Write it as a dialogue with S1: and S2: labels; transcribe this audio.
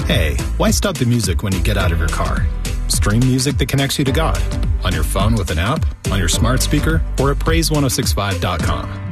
S1: Hey, why stop the music when you get out of your car? Stream music that connects you to God on your phone with an app, on your smart speaker, or at praise1065.com.